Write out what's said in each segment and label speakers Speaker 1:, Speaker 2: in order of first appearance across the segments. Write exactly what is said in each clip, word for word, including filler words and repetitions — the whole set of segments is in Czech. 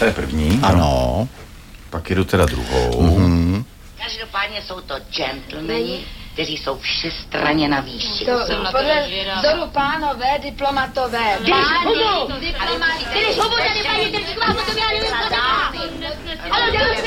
Speaker 1: To je první.
Speaker 2: Ano.
Speaker 1: No. Pak jedu teda druhou.
Speaker 2: Mm-hmm.
Speaker 3: Každopádně jsou to gentlemani, kteří jsou všestranně na výši.
Speaker 4: To podle vzoru pánové, diplomatové.
Speaker 3: Když hubu! Diplomaty! Když hubu, tady paní Trčková, potom já nevím, co to ale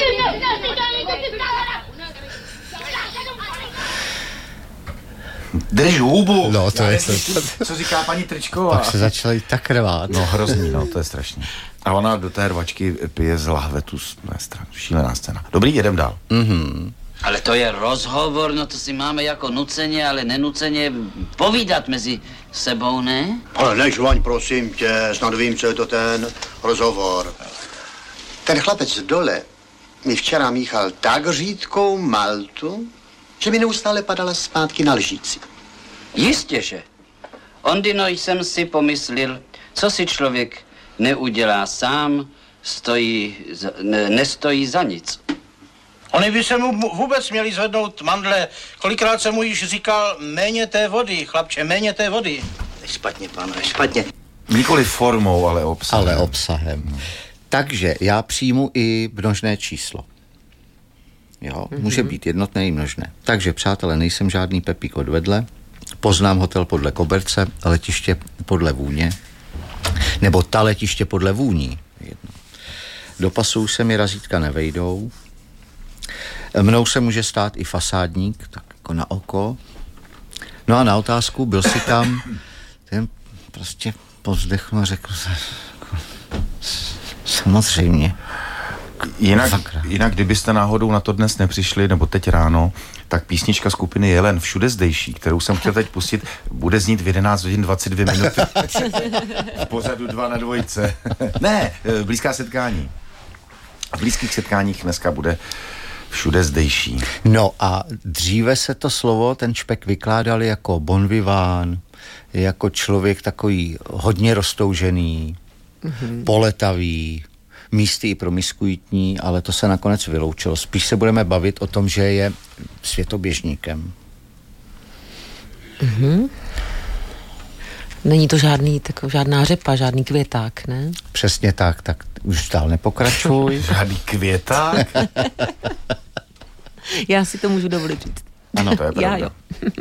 Speaker 1: Drž hubu!
Speaker 2: No, to je...
Speaker 1: Co říká paní Trčková?
Speaker 2: Pak se začali tak rvát.
Speaker 1: No, hrozný, no, to je strašný. A ona do té rvačky pije z lahve tu stranu. Šílená scéna. Dobrý, jedem dál.
Speaker 2: Mhm.
Speaker 5: Ale to je rozhovor, no to si máme jako nuceně, ale nenuceně povídat mezi sebou, ne?
Speaker 6: Ale než Vaň, prosím tě, snad vím, co je to ten rozhovor. Ten chlapec dole mi včera míchal tak řídkou maltu, že mi neustále padala zpátky na lžíci.
Speaker 5: Jistěže. Ondino jsem si pomyslel, co si člověk neudělá sám, stojí, za, ne, nestojí za nic.
Speaker 7: Oni by se mu vůbec měli zvednout mandle. Kolikrát jsem mu již říkal, méně té vody, chlapče, méně té vody.
Speaker 6: Špatně, pánové, špatně.
Speaker 1: Nikoli formou, ale obsahem.
Speaker 2: Ale obsahem. Hmm. Takže já přijmu i množné číslo. Jo, mm-hmm. Může být jednotné i množné. Takže, přátelé, nejsem žádný Pepík od vedle. Poznám hotel podle koberce, letiště podle vůně. Nebo ta letiště podle vůní. Jedno. Do pasu se mi razítka nevejdou. Mnou se může stát i fasádník, tak jako na oko. No a na otázku, byl si tam, ten prostě povzdechnul a řekl se, jako, samozřejmě.
Speaker 1: Jinak, jinak, kdybyste náhodou na to dnes nepřišli, nebo teď ráno, tak písnička skupiny Jelen, Všude zdejší, kterou jsem chtěl teď pustit, bude znít v jedenáct hodin dvacet dvě minuty. V pořadu dva na dvojce. Ne, blízká setkání. V blízkých setkáních dneska bude Všude zdejší.
Speaker 2: No a dříve se to slovo, ten špek vykládali jako bon vivant, jako člověk takový hodně roztoužený, mm-hmm. poletavý, místy i promiskuitní, ale to se nakonec vyloučilo. Spíš se budeme bavit o tom, že je světoběžníkem.
Speaker 8: Mm-hmm. Není to žádný, tako, žádná řepa, žádný květák, ne?
Speaker 2: Přesně tak, tak už dál nepokračuj.
Speaker 1: Žádný květák?
Speaker 8: Já si to můžu dovolit říct.
Speaker 1: Ano, to je pravda.
Speaker 8: Já jo.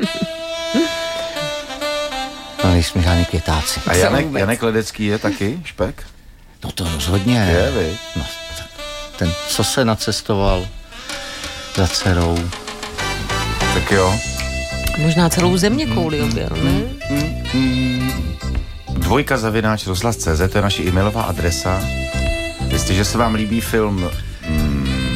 Speaker 2: No nejsme žádný květáci.
Speaker 1: A Janek, Janek Ledecký je taky špek?
Speaker 2: No to rozhodně.
Speaker 1: Je, vy?
Speaker 2: No, ten, co se nacestoval za dcerou.
Speaker 1: Tak jo.
Speaker 8: Možná celou země kouli objel, ne?
Speaker 1: Mm, mm, dvojka zavináč rozhlas tečka cé zet, to je naše e-mailová adresa. Jestliže se vám líbí film